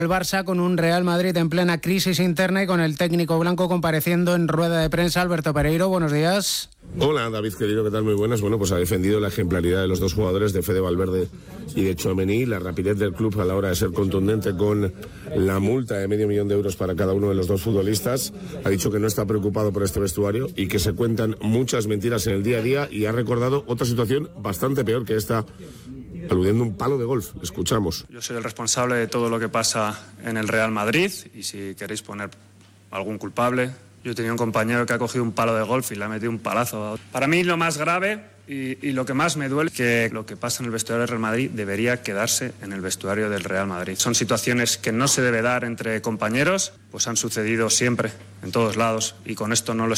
El Barça con un Real Madrid en plena crisis interna y con el técnico blanco compareciendo en rueda de prensa. Alberto Pereiro, buenos días. Hola David, querido, ¿qué tal? Muy buenas. Bueno, pues ha defendido la ejemplaridad de los dos jugadores, de Fede Valverde y de Tchouaméni, la rapidez del club a la hora de ser contundente con la multa de $500,000 para cada uno de los dos futbolistas. Ha dicho que no está preocupado por este vestuario y que se cuentan muchas mentiras en el día a día, y ha recordado otra situación bastante peor que esta, aludiendo a un palo de golf. Escuchamos. Yo soy el responsable de todo lo que pasa en el Real Madrid, y si queréis poner algún culpable, yo tenía un compañero que ha cogido un palo de golf y le ha metido un palazo. Para mí lo más grave y lo que más me duele es que lo que pasa en el vestuario del Real Madrid debería quedarse en el vestuario del Real Madrid. Son situaciones que no se debe dar entre compañeros, pues han sucedido siempre, en todos lados, y con esto no lo